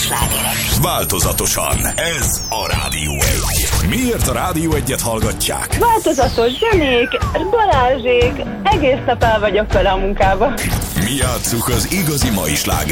slágerek. Változatosan. Ez a Rádió 1. Miért a Rádió 1-et hallgatják? Változatos zenék, Balázsék, egész nap el vagyok vele a munkába. Mi játsszuk az igazi mai slágereket.